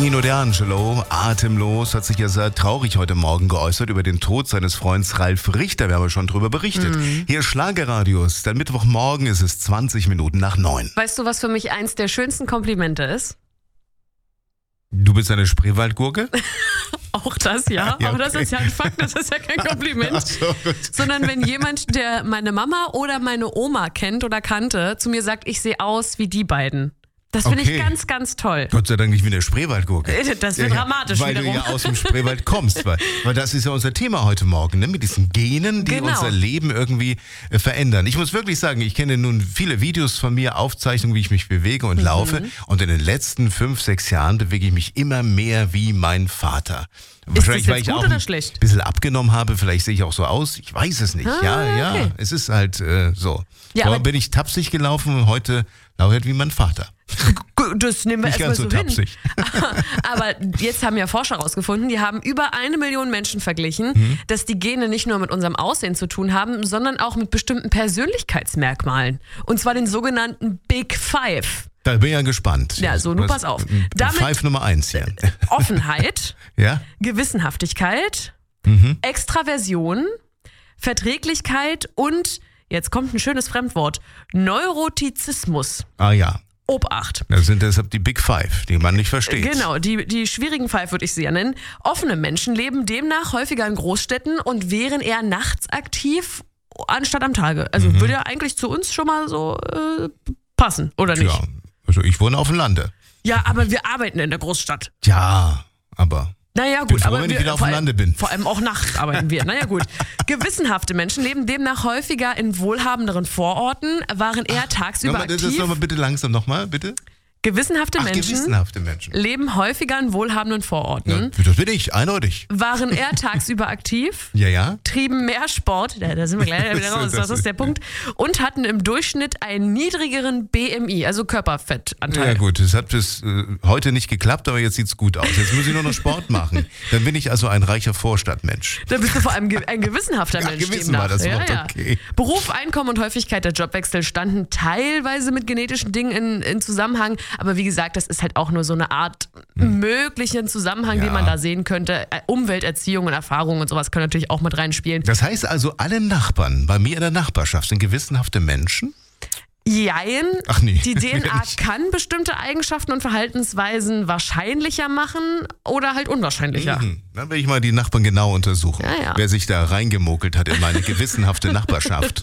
Nino D'Angelo, atemlos, hat sich ja sehr traurig heute Morgen geäußert über den Tod seines Freundes Ralf Richter. Wir haben ja schon drüber berichtet. Hier Schlagerradios, dann Mittwochmorgen ist es 20 Minuten nach 9. Weißt du, was für mich eins der schönsten Komplimente ist? Du bist eine Spreewaldgurke? Auch das, ja. Ja, Aber das okay. ist ja ein Fakt, das ist ja kein Kompliment. Ach so, gut. Sondern wenn jemand, der meine Mama oder meine Oma kennt oder kannte, zu mir sagt, ich sehe aus wie die beiden. Das finde ich ganz, ganz toll. Gott sei Dank nicht wie eine Spreewaldgurke. Das wird dramatisch weil wiederum. du ja aus dem Spreewald kommst. Weil das ist ja unser Thema heute Morgen, ne? Mit diesen Genen, die unser Leben irgendwie verändern. Ich muss wirklich sagen, ich kenne nun viele Videos von mir, Aufzeichnungen, wie ich mich bewege und laufe. Und in den letzten 5, 6 Jahren bewege ich mich immer mehr wie mein Vater. Ist Wahrscheinlich, das weil jetzt ich gut auch oder ein schlecht? bisschen abgenommen habe. Vielleicht sehe ich auch so aus. Ich weiß es nicht. Ja, okay. es ist halt so. Ja, Vorher aber bin ich tapsig gelaufen und heute laufe ich wie mein Vater. Das nehmen wir Nicht erstmal ganz so so hin. tapsig. Aber jetzt haben ja Forscher rausgefunden, die haben über 1 Million Menschen verglichen, dass die Gene nicht nur mit unserem Aussehen zu tun haben, sondern auch mit bestimmten Persönlichkeitsmerkmalen. Und zwar den sogenannten Big Five. Da bin ich ja gespannt. Ja, so, nun pass auf. Damit Five Nummer 1 hier. Offenheit, Ja? Gewissenhaftigkeit, Extraversion, Verträglichkeit und, jetzt kommt ein schönes Fremdwort, Neurotizismus. Ah ja. Obacht. Das sind deshalb die Big Five, die man nicht versteht. Genau, die schwierigen Five würde ich sie ja nennen. Offene Menschen leben demnach häufiger in Großstädten und wären eher nachts aktiv anstatt am Tage. Also würde ja eigentlich zu uns schon mal so passen, oder nicht? Ja, also ich wohne auf dem Lande. Ja, aber wir arbeiten in der Großstadt. Ja, aber Naja, bin gut, froh, aber wenn ich wieder auf dem Lande bin. Vor allem auch nachts arbeiten wir. Naja, gut. Gewissenhafte Menschen leben demnach häufiger in wohlhabenderen Vororten, waren eher tagsüber das aktiv. nochmal bitte langsam nochmal, bitte. Gewissenhafte Gewissenhafte Menschen. leben häufiger in wohlhabenden Vororten, Ja, das bin ich, eindeutig. waren eher tagsüber aktiv, Ja. trieben mehr Sport, da sind wir gleich wieder raus, das ist der Punkt, und hatten im Durchschnitt einen niedrigeren BMI, also Körperfettanteil. Ja gut, das hat bis heute nicht geklappt, aber jetzt sieht's gut aus. Jetzt muss ich nur noch Sport machen. Dann bin ich also ein reicher Vorstadtmensch. Da bist du vor allem ein gewissenhafter Ja, Mensch. gewissen war das Wort, okay. Beruf, Einkommen und Häufigkeit der Jobwechsel standen teilweise mit genetischen Dingen in Zusammenhang. Aber wie gesagt, das ist halt auch nur so eine Art möglichen Zusammenhang, Ja. den man da sehen könnte. Umwelt, Erziehung und Erfahrung und sowas können natürlich auch mit reinspielen. Das heißt also, alle Nachbarn bei mir in der Nachbarschaft sind gewissenhafte Menschen? Jein. Ach nee. Die DNA kann bestimmte Eigenschaften und Verhaltensweisen wahrscheinlicher machen oder halt unwahrscheinlicher. Dann will ich mal die Nachbarn genau untersuchen, Ja. wer sich da reingemogelt hat in meine gewissenhafte Nachbarschaft.